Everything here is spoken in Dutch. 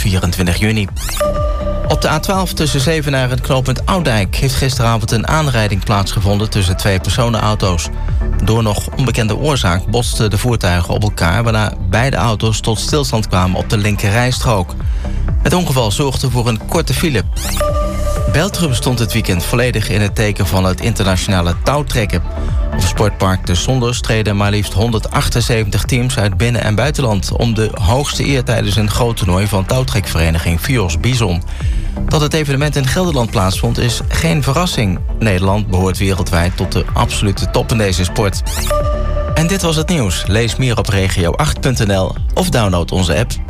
24 juni. Op de A12 tussen Zevenaar en knooppunt Oudijk heeft gisteravond een aanrijding plaatsgevonden tussen 2 personenauto's. Door nog onbekende oorzaak botsten de voertuigen op elkaar, waarna beide auto's tot stilstand kwamen op de linkerrijstrook. Het ongeval zorgde voor een korte file. Beltrum stond het weekend volledig in het teken van het internationale touwtrekken. Op sportpark De Sonders treden maar liefst 178 teams uit binnen- en buitenland om de hoogste eer tijdens een groot toernooi van touwtrekvereniging Fios Bison. Dat het evenement in Gelderland plaatsvond is geen verrassing. Nederland behoort wereldwijd tot de absolute top in deze sport. En dit was het nieuws. Lees meer op regio8.nl of download onze app.